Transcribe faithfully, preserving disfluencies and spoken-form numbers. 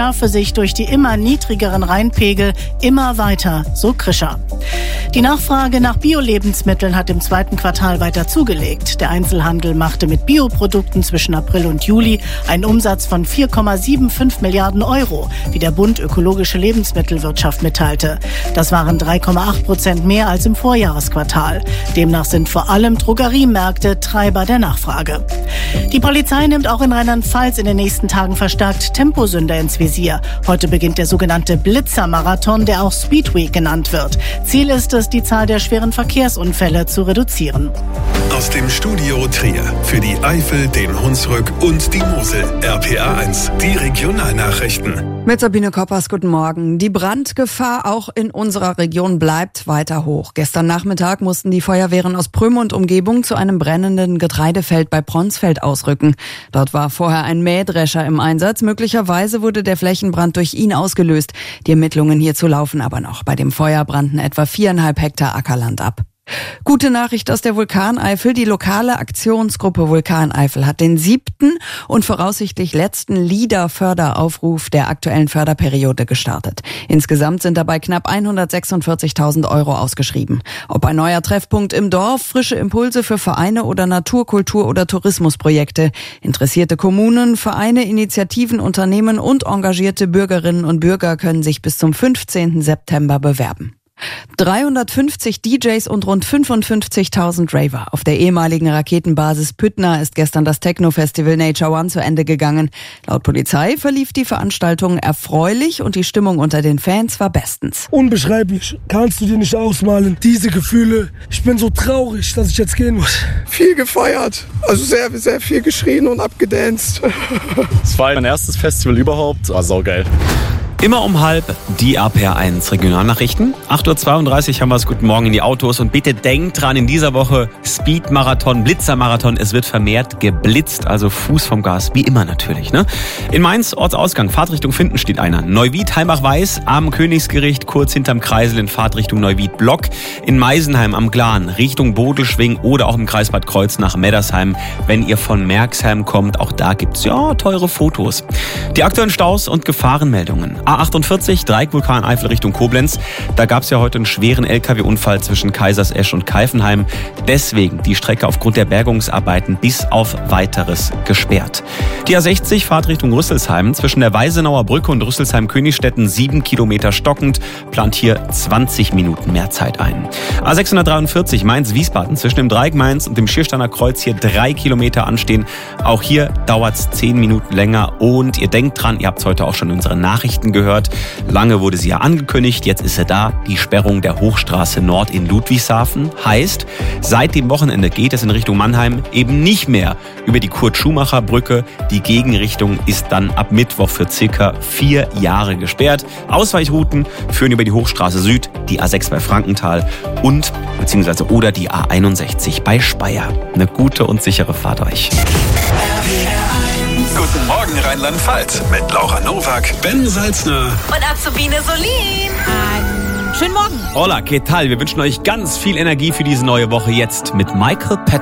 schärfe sich durch die immer niedrigeren Rheinpegel immer weiter, so Krischer. Die Nachfrage nach Bio-Lebensmitteln hat im zweiten Quartal weiter zugelegt. Der Einzelhandel machte mit Bioprodukten zwischen April und Juli einen Umsatz von vier Komma fünfundsiebzig Milliarden Euro, wie der Bund Ökologische Lebensmittelwirtschaft mitteilte. Das waren drei Komma acht Prozent mehr als im Vorjahresquartal. Demnach sind vor allem Drogeriemärkte Treiber der Nachfrage. Die Polizei nimmt auch in Rheinland-Pfalz in den nächsten Tagen verstärkt Temposünder ins Visier. Heute beginnt der sogenannte Blitzermarathon, der auch Speedweek genannt wird. Ziel ist es, die Zahl der schweren Verkehrsunfälle zu reduzieren. Aus dem Studio Trier für die Eifel, den Hunsrück und die Mosel. R P A eins, die Regionalnachrichten. Mit Sabine Koppers, guten Morgen. Die Brandgefahr auch in unserer Region bleibt weiter hoch. Gestern Nachmittag mussten die Feuerwehren aus Prüm und Umgebung zu einem brennenden Getreidefeld bei Pronsfeld ausrücken. Dort war vorher ein Mähdrescher im Einsatz. Möglicherweise wurde der Flächenbrand durch ihn ausgelöst. Die Ermittlungen hierzu laufen aber noch. Bei dem Feuer brannten etwa viereinhalb Hektar Ackerland ab. Gute Nachricht aus der Vulkaneifel. Die lokale Aktionsgruppe Vulkaneifel hat den siebten und voraussichtlich letzten LEADER-Förderaufruf der aktuellen Förderperiode gestartet. Insgesamt sind dabei knapp hundertsechsundvierzigtausend Euro ausgeschrieben. Ob ein neuer Treffpunkt im Dorf, frische Impulse für Vereine oder Natur-, Kultur- oder Tourismusprojekte. Interessierte Kommunen, Vereine, Initiativen, Unternehmen und engagierte Bürgerinnen und Bürger können sich bis zum fünfzehnten September bewerben. dreihundertfünfzig D Js und rund fünfundfünfzigtausend Raver. Auf der ehemaligen Raketenbasis Püttner ist gestern das Techno-Festival Nature One zu Ende gegangen. Laut Polizei verlief die Veranstaltung erfreulich und die Stimmung unter den Fans war bestens. Unbeschreiblich, kannst du dir nicht ausmalen, diese Gefühle. Ich bin so traurig, dass ich jetzt gehen muss. Viel gefeiert, also sehr, sehr viel geschrien und abgedanced. Es war mein erstes Festival überhaupt, war saugeil. Immer um halb die R P A eins Regionalnachrichten. acht Uhr zweiunddreißig haben wir es. Guten Morgen in die Autos. Und bitte denkt dran, in dieser Woche Speed-Marathon, Blitzermarathon. Es wird vermehrt geblitzt, also Fuß vom Gas, wie immer natürlich. Ne? In Mainz, Ortsausgang, Fahrtrichtung Finden steht einer. Neuwied, Heimbach-Weiß, am Königsgericht, kurz hinterm Kreisel in Fahrtrichtung Neuwied-Block. In Meisenheim am Glan, Richtung Bodelschwing oder auch im Kreis Bad Kreuz nach Meddersheim. Wenn ihr von Merxheim kommt, auch da gibt's ja teure Fotos. Die aktuellen Staus und Gefahrenmeldungen. A achtundvierzig, Dreieck Vulkaneifel Richtung Koblenz. Da gab es ja heute einen schweren L K W-Unfall zwischen Kaisersesch und Keifenheim. Deswegen die Strecke aufgrund der Bergungsarbeiten bis auf Weiteres gesperrt. Die A sechzig, Fahrtrichtung Rüsselsheim. Zwischen der Weisenauer Brücke und Rüsselsheim-Königstetten sieben Kilometer stockend. Plant hier zwanzig Minuten mehr Zeit ein. A sechshundertdreiundvierzig, Mainz-Wiesbaden. Zwischen dem Dreieck Mainz und dem Schiersteiner Kreuz hier drei Kilometer anstehen. Auch hier dauert es zehn Minuten länger. Und ihr denkt dran, ihr habt es heute auch schon in unseren Nachrichten gehört. gehört. Lange wurde sie ja angekündigt, jetzt ist sie da. Die Sperrung der Hochstraße Nord in Ludwigshafen. Heißt, seit dem Wochenende geht es in Richtung Mannheim eben nicht mehr über die Kurt-Schumacher-Brücke. Die Gegenrichtung ist dann ab Mittwoch für circa vier Jahre gesperrt. Ausweichrouten führen über die Hochstraße Süd, die A sechs bei Frankenthal und beziehungsweise oder die A einundsechzig bei Speyer. Eine gute und sichere Fahrt euch. Guten Morgen Rheinland-Pfalz mit Laura Nowak, Ben Salzner und Azubine Solin. Schönen Morgen. Hola, ¿qué tal? Wir wünschen euch ganz viel Energie für diese neue Woche jetzt mit Michael Pett.